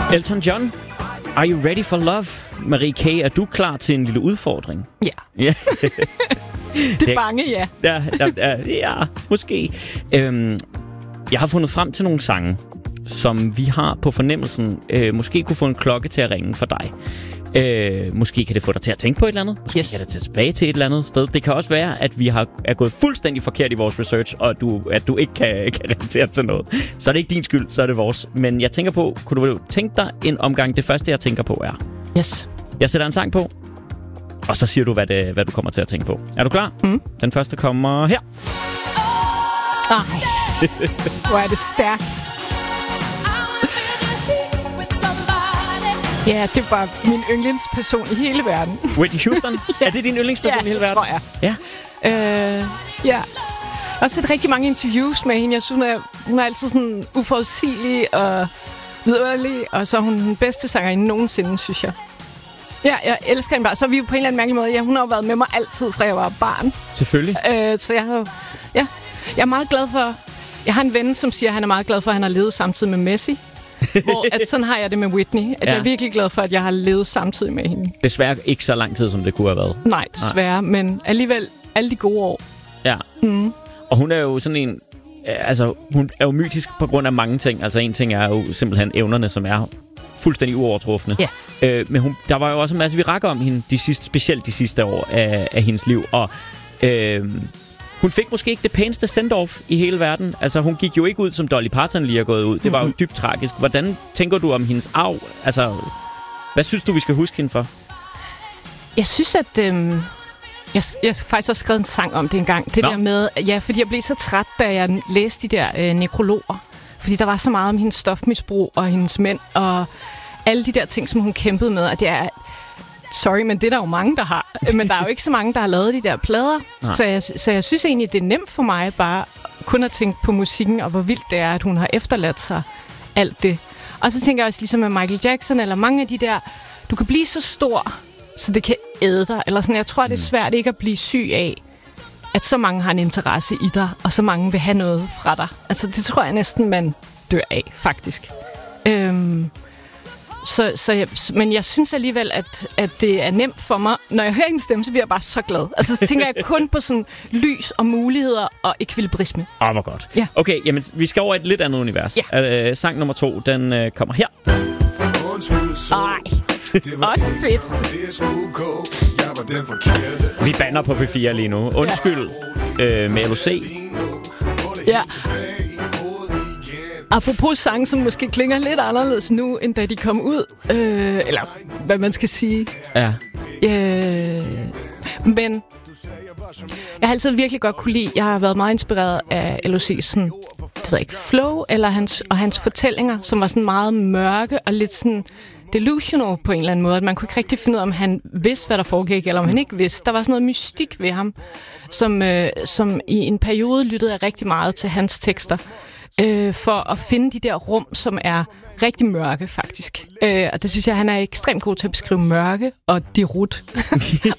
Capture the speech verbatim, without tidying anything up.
Elton John, Are You Ready for Love? Marie K., er du klar til en lille udfordring? Ja. Ja. Det er bange, ja. Ja, ja, ja, ja måske. Øhm, jeg har fundet frem til nogle sange, som vi har på fornemmelsen, øh, måske kunne få en klokke til at ringe for dig. Øh, måske kan det få dig til at tænke på et eller andet. Måske yes. kan det tage tilbage til et eller andet sted. Det kan også være, at vi har, er gået fuldstændig forkert i vores research, og du, at du ikke kan, kan relatere til noget. Så er det ikke din skyld, så er det vores. Men jeg tænker på, kunne du tænke dig en omgang? Det første, jeg tænker på er... Yes. Jeg sætter en sang på, og så siger du, hvad, det, hvad du kommer til at tænke på. Er du klar? Mm. Den første kommer her. Ej. Hvor er det stærkt. Ja, det er bare min yndlingsperson i hele verden. Whitney Houston? Ja. Er det din yndlingsperson ja, i hele verden? Ja, det tror jeg. Ja. Øh, ja. Jeg har også set rigtig mange interviews med hende. Jeg synes, hun er, hun er altid sådan uforudsigelig og vidunderlig. Og så er hun den bedste sangerinde nogensinde, synes jeg. Ja, jeg elsker hende bare. Så er vi jo på en eller anden mærkelig måde. Ja, hun har jo været med mig altid, fra jeg var barn. Selvfølgelig. Øh, så jeg har ja, jeg er meget glad for... Jeg har en ven, som siger, at han er meget glad for, at han har levet samtidig med Messi. Hvor at sådan har jeg det med Whitney. At ja. Jeg er virkelig glad for, at jeg har levet samtidig med hende. Desværre ikke så lang tid, som det kunne have været. Nej, desværre. Nej. Men alligevel alle de gode år. Ja. Mm. Og hun er jo sådan en... Altså, hun er jo mytisk på grund af mange ting. Altså, en ting er jo simpelthen evnerne, som er fuldstændig uovertrufne. Ja. Øh, men hun, der var jo også en masse virakker om hende, de sidste, specielt de sidste år af, af hendes liv. Og... Øh, Hun fik måske ikke det pæneste send-off i hele verden. Altså, hun gik jo ikke ud, som Dolly Parton lige er gået ud. Det var jo dybt tragisk. Hvordan tænker du om hendes arv? Altså, hvad synes du, vi skal huske hende for? Jeg synes, at... Øhm, jeg, jeg har faktisk også skrevet en sang om det engang. Det Nå. der med... Ja, fordi jeg blev så træt, da jeg læste de der øh, nekrologer. Fordi der var så meget om hendes stofmisbrug og hendes mænd og alle de der ting, som hun kæmpede med. Og det er... Sorry, men det er der jo mange, der har. Men der er jo ikke så mange, der har lavet de der plader. Så jeg, så jeg synes egentlig, det er nemt for mig bare kun at tænke på musikken, og hvor vildt det er, at hun har efterladt sig alt det. Og så tænker jeg også ligesom med Michael Jackson, eller mange af de der, du kan blive så stor, så det kan æde dig. Eller sådan, jeg tror, det er svært ikke at blive syg af, at så mange har en interesse i dig, og så mange vil have noget fra dig. Altså, det tror jeg næsten, man dør af, faktisk. Øhm... Så, så jeg, men jeg synes alligevel, at, at det er nemt for mig. Når jeg hører hendes stemme, så bliver jeg bare så glad. Altså, så tænker jeg kun på sådan lys og muligheder og ekvilibrisme. Åh, oh, hvor godt. Ja. Okay, jamen, vi skal over et lidt andet univers. Ja. Uh, sang nummer to, den uh, kommer her. Ej, også fedt. Vi bander på P fire lige nu. Undskyld ja. uh, med L O C. Ja. Apropos sange, som måske klinger lidt anderledes nu, end da de kom ud. Øh, eller hvad man skal sige. Ja. Øh, men jeg har altid virkelig godt kunne lide, jeg har været meget inspireret af L O C's sådan, det ved jeg ikke, flow, eller hans, og hans fortællinger, som var sådan meget mørke og lidt sådan delusional på en eller anden måde. At man kunne ikke rigtig finde ud af, om han vidste, hvad der foregik, eller om han ikke vidste. Der var sådan noget mystik ved ham, som, øh, som i en periode lyttede jeg rigtig meget til hans tekster. Øh, for at finde de der rum, som er rigtig mørke, faktisk. Øh, og det synes jeg, han er ekstremt god til at beskrive mørke og derut.